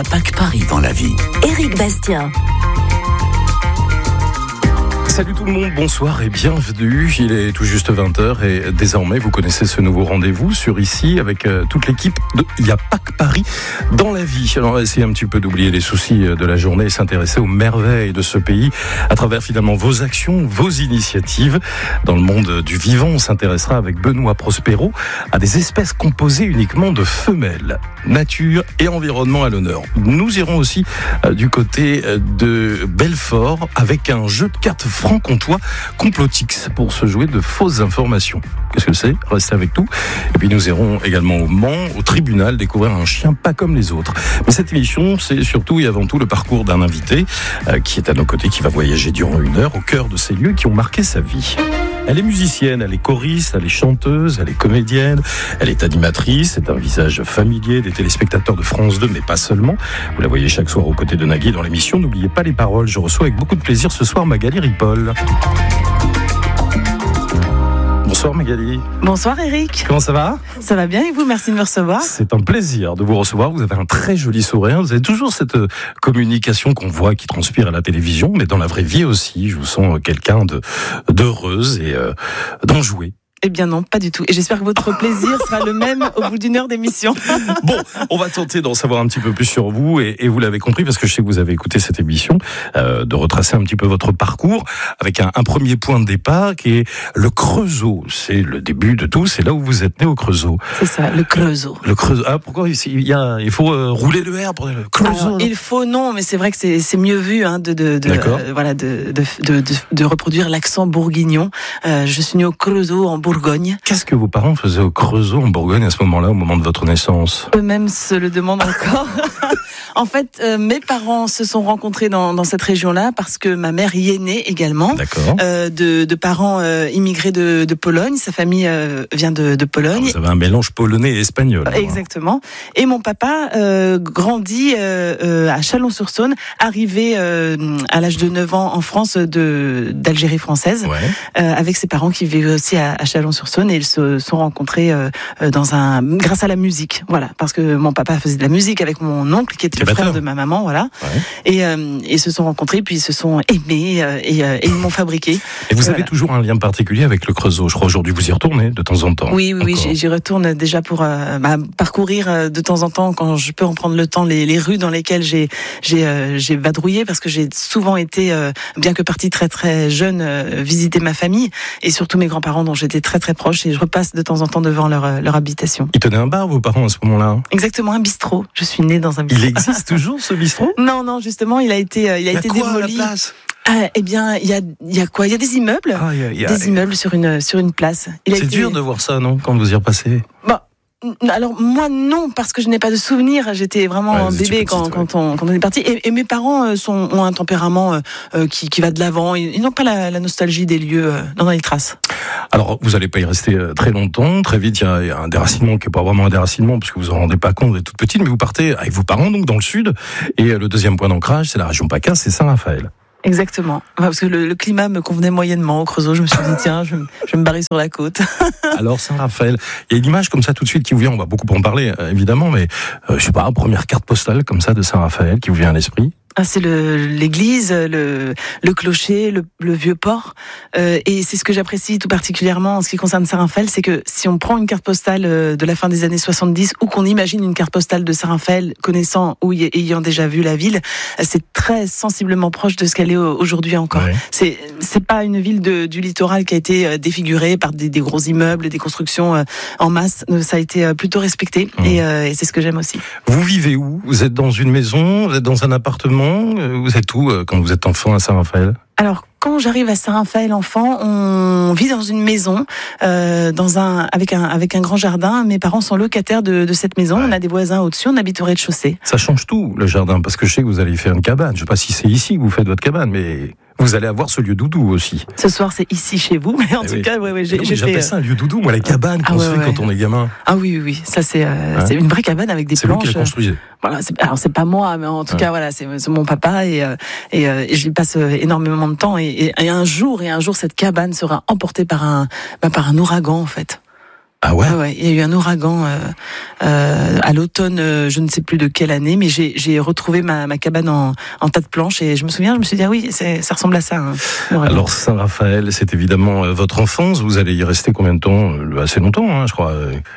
Pâques Paris dans la vie. Éric Bastien. Salut tout le monde, bonsoir et bienvenue. Il est tout juste 20h et désormais vous connaissez ce nouveau rendez-vous sur ici avec toute l'équipe de Il y a Pâques Paris dans la vie. Alors on va essayer un petit peu d'oublier les soucis de la journée et s'intéresser aux merveilles de ce pays à travers finalement vos actions, vos initiatives. Dans le monde du vivant, on s'intéressera avec Benoît Prospero à des espèces composées uniquement de femelles. Nature et environnement à l'honneur. Nous irons aussi du côté de Belfort avec un jeu de cartes franc-comtois Complotix pour se jouer de fausses informations. Qu'est-ce que c'est ? Restez avec nous. Et puis nous irons également au Mans, au tribunal, découvrir un chien pas comme les autres. Mais cette émission, c'est surtout et avant tout le parcours d'un invité qui est à nos côtés, qui va voyager durant 1 heure au cœur de ces lieux qui ont marqué sa vie. Elle est musicienne, elle est choriste, elle est chanteuse, elle est comédienne, elle est animatrice, c'est un visage familier des téléspectateurs de France 2, mais pas seulement. Vous la voyez chaque soir aux côtés de Nagui dans l'émission. N'oubliez pas les paroles, je reçois avec beaucoup de plaisir ce soir Magali Ripoll. Bonsoir Magali. Bonsoir Éric. Comment ça va ? Ça va bien et vous ? Merci de me recevoir. C'est un plaisir de vous recevoir. Vous avez un très joli sourire. Vous avez toujours cette communication qu'on voit qui transpire à la télévision, mais dans la vraie vie aussi. Je vous sens quelqu'un d'heureuse et d'enjouée. Eh bien non, pas du tout. Et j'espère que votre plaisir sera le même au bout d'1 heure d'émission. Bon, on va tenter d'en savoir un petit peu plus sur vous et vous l'avez compris parce que je sais que vous avez écouté cette émission, de retracer un petit peu votre parcours avec un premier point de départ qui est le Creusot. C'est le début de tout, c'est là où vous êtes né au Creusot. C'est ça, le Creusot. Le Creusot. Ah, pourquoi il faut rouler le R pour le Creusot? Alors, il faut non, mais c'est vrai que c'est mieux vu de reproduire l'accent bourguignon. Je suis né au Creusot en Bourgogne. Qu'est-ce que vos parents faisaient au Creusot en Bourgogne à ce moment-là, au moment de votre naissance ? Eux-mêmes se le demandent encore. En fait, mes parents se sont rencontrés dans cette région-là parce que ma mère y est née également. D'accord. De parents immigrés de Pologne. Sa famille vient de Pologne. Alors vous avez un mélange polonais et espagnol. Exactement. Et mon papa grandit à Chalon-sur-Saône, arrivé à l'âge de 9 ans en France d'Algérie française, avec ses parents qui vivaient aussi à Chalon-sur-Saône, et ils se sont rencontrés grâce à la musique. Voilà, parce que mon papa faisait de la musique avec mon oncle qui était le frère de ma maman, voilà. Ouais. Et ils se sont rencontrés, puis ils se sont aimés et ils m'ont fabriqué. Et vous avez toujours un lien particulier avec le Creusot. Je crois aujourd'hui vous y retournez de temps en temps. Oui, j'y retourne déjà pour parcourir de temps en temps, quand je peux en prendre le temps, les rues dans lesquelles j'ai vadrouillé, parce que j'ai souvent été, bien que partie très très jeune, visiter ma famille et surtout mes grands-parents dont j'étais très très proche, et je repasse de temps en temps devant leur habitation. Ils tenaient un bar, vos parents, à ce moment-là ? Exactement, un bistrot. Je suis née dans un bistrot. Il existe toujours ce bistrot ? Non, justement, il a été démoli. À la place ? Eh bien, il y a quoi ? Il y a des immeubles, des immeubles sur une place. C'est dur de voir ça, non, quand vous y repassez ? Alors moi non, parce que je n'ai pas de souvenirs. J'étais vraiment bébé quand on est parti. Et mes parents ont un tempérament qui va de l'avant. Ils n'ont pas la nostalgie des lieux dans les traces. Alors vous n'allez pas y rester très longtemps. Très vite, il y a un déracinement qui n'est pas vraiment un déracinement parce que vous en rendez pas compte, vous êtes toute petite, mais vous partez avec vos parents donc dans le sud. Et le deuxième point d'ancrage, c'est la région PACA, c'est Saint-Raphaël. Exactement. Parce que le climat me convenait moyennement au Creusot. Je me suis dit, tiens, je vais me barrer sur la côte. Alors, Saint-Raphaël, il y a une image comme ça tout de suite qui vous vient. On va beaucoup en parler, évidemment, mais je sais pas, première carte postale comme ça de Saint-Raphaël qui vous vient à l'esprit. C'est l'église, le clocher, le vieux port. Et c'est ce que j'apprécie tout particulièrement en ce qui concerne Saint-Raphaël, c'est que si on prend une carte postale de la fin des années 70 ou qu'on imagine une carte postale de Saint-Raphaël, connaissant ou ayant déjà vu la ville, c'est très sensiblement proche de ce qu'elle est aujourd'hui encore. Ouais. C'est pas une ville du littoral qui a été défigurée par des gros immeubles, des constructions en masse. Ça a été plutôt respecté et c'est ce que j'aime aussi. Vous vivez où ? Vous êtes dans une maison ? Vous êtes dans un appartement ? Vous êtes où quand vous êtes enfant à Saint-Raphaël ? Alors, quand j'arrive à Saint-Raphaël enfant, on vit dans une maison, avec un grand jardin. Mes parents sont locataires de cette maison. Ouais. On a des voisins au-dessus, on habite au rez-de-chaussée. Ça change tout, le jardin, parce que je sais que vous allez faire une cabane. Je sais pas si c'est ici que vous faites votre cabane, mais vous allez avoir ce lieu doudou aussi. Ce soir, c'est ici chez vous, mais en tout cas, j'appelle ça un lieu doudou, moi, la cabane qu'on se fait quand on est gamin. Ah oui, ça c'est une vraie cabane avec des planches. C'est vous qui la construisez. Voilà, alors c'est pas moi, mais en tout cas, voilà, c'est mon papa et j'y passe énormément de temps et un jour, cette cabane sera emportée par un ouragan, en fait. Ah ouais? Ouais, il y a eu un ouragan à l'automne, je ne sais plus de quelle année, mais j'ai retrouvé ma cabane en tas de planches et je me suis dit ah oui, ça ressemble à ça. Alors Saint-Raphaël, c'est évidemment votre enfance. Vous allez y rester combien de temps? Assez longtemps, hein, je crois.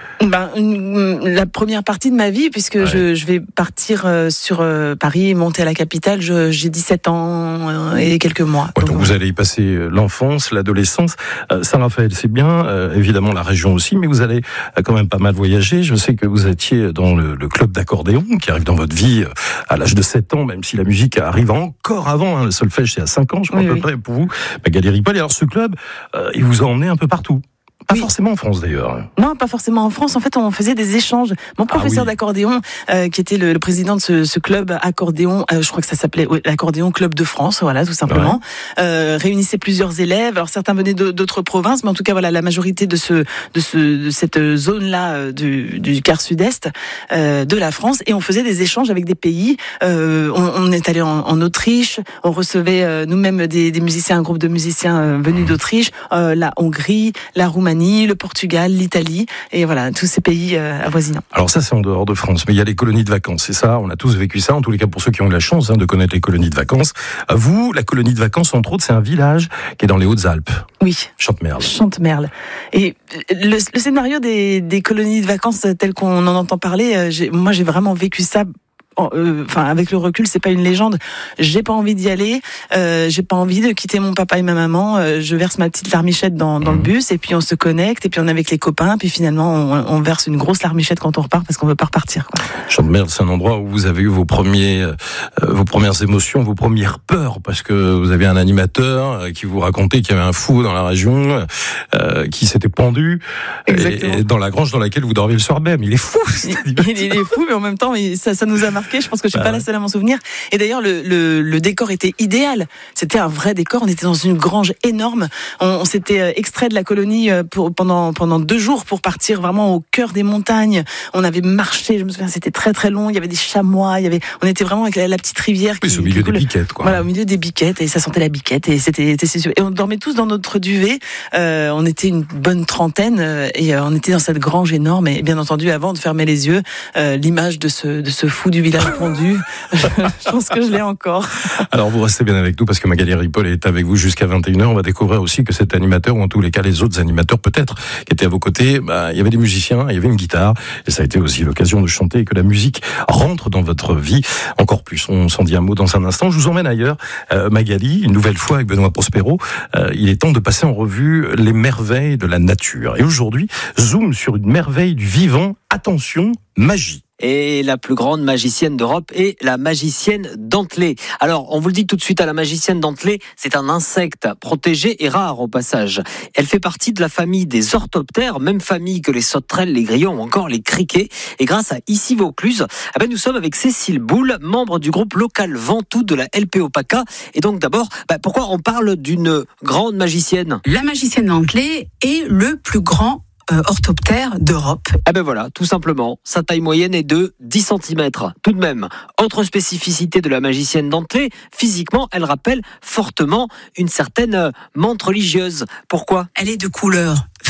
La première partie de ma vie, puisque je vais partir sur Paris et monter à la capitale. J'ai 17 ans et quelques mois. Ouais, donc vous allez y passer l'enfance, l'adolescence. Saint-Raphaël, c'est bien, évidemment la région aussi, mais vous allez quand même pas mal voyager. Je sais que vous étiez dans le club d'accordéon qui arrive dans votre vie à l'âge de 7 ans, même si la musique arrive encore avant. Hein, le solfège, c'est à 5 ans, je crois, à peu près, pour vous, Magali Ripoll. Et alors ce club, il vous a emmené un peu partout. Pas forcément en France d'ailleurs. Non, pas forcément en France. En fait, on faisait des échanges. Mon professeur d'accordéon, qui était le président de ce club accordéon, je crois que ça s'appelait l'accordéon Club de France, voilà, tout simplement, réunissait plusieurs élèves. Alors certains venaient d'autres provinces, mais en tout cas, voilà, la majorité de cette zone-là du quart sud-est de la France, et on faisait des échanges avec des pays. On est allé en Autriche, on recevait nous-mêmes des musiciens, un groupe de musiciens venus d'Autriche, la Hongrie, la Roumanie, le Portugal, l'Italie, et voilà, tous ces pays avoisinants. Alors ça, c'est en dehors de France, mais il y a les colonies de vacances, c'est ça, on a tous vécu ça, en tous les cas pour ceux qui ont eu la chance de connaître les colonies de vacances. Vous, la colonie de vacances, entre autres, c'est un village qui est dans les Hautes-Alpes. Oui. Chantemerle. Chantemerle. Et le scénario des colonies de vacances tel qu'on en entend parler, moi j'ai vraiment vécu ça. Avec le recul, c'est pas une légende. J'ai pas envie d'y aller. J'ai pas envie de quitter mon papa et ma maman. Je verse ma petite larmichette dans le bus, et puis on se connecte, et puis on est avec les copains, puis finalement on verse une grosse larmichette quand on repart parce qu'on veut pas repartir. Chantemerle, c'est un endroit où vous avez eu vos premières émotions, vos premières peurs, parce que vous avez un animateur qui vous racontait qu'il y avait un fou dans la région, qui s'était pendu et dans la grange dans laquelle vous dormiez le soir même. Il est fou. Il est fou, mais en même temps, ça nous a marqué. Je pense que je suis pas la seule à m'en souvenir. Et d'ailleurs, le décor était idéal. C'était un vrai décor. On était dans une grange énorme. On s'était extrait de la colonie pendant 2 jours pour partir vraiment au cœur des montagnes. On avait marché. Je me souviens, c'était très très long. Il y avait des chamois. On était vraiment avec la petite rivière qui au milieu des biquettes, quoi. Voilà, au milieu des biquettes, et ça sentait la biquette. Et c'était et on dormait tous dans notre duvet. On était une bonne trentaine, et on était dans cette grange énorme. Et bien entendu, avant de fermer les yeux, l'image de ce fou du village répondu. Je pense que je l'ai encore. Alors vous restez bien avec nous, parce que Magali Ripoll est avec vous jusqu'à 21h. On va découvrir aussi que cet animateur, ou en tous les cas les autres animateurs peut-être, qui étaient à vos côtés, il y avait des musiciens, il y avait une guitare, et ça a été aussi l'occasion de chanter, et que la musique rentre dans votre vie encore plus. On s'en dit un mot dans un instant. Je vous emmène ailleurs, Magali, une nouvelle fois avec Benoît Prospero. Il est temps de passer en revue les merveilles de la nature. Et aujourd'hui, zoom sur une merveille du vivant. Attention, magie. Et la plus grande magicienne d'Europe est la magicienne dentelée. Alors, on vous le dit tout de suite, la magicienne dentelée, c'est un insecte protégé et rare au passage. Elle fait partie de la famille des orthoptères, même famille que les sauterelles, les grillons ou encore les criquets. Et grâce à Ici Vaucluse, nous sommes avec Cécile Boulle, membre du groupe local Ventoux de la LPO PACA. Et donc d'abord, pourquoi on parle d'une grande magicienne ? La magicienne dentelée est le plus grand orthoptère d'Europe. Voilà, tout simplement. Sa taille moyenne est de 10 cm. Tout de même, autre spécificité de la magicienne dentelée, physiquement, elle rappelle fortement une certaine menthe religieuse. Pourquoi ? Elle est de couleur